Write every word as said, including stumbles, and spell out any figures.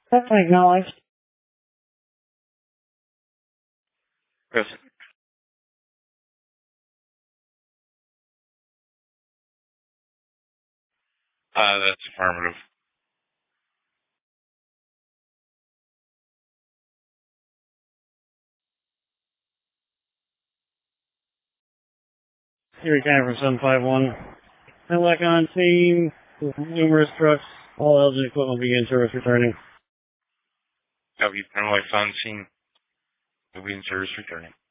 That's acknowledged. Present. Uh, that's affirmative. Erie County from seven five one. Headlock on scene with numerous trucks. All L G equipment begin service returning. W. Penlife on scene. Will be in service returning.